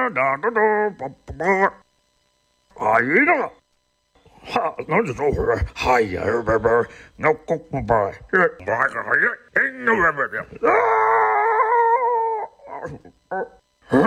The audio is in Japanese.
啊，一个，哈，那就做会儿，哎呀，拜拜，那个不拜，这拜个哎呀，哎，那拜拜的啊。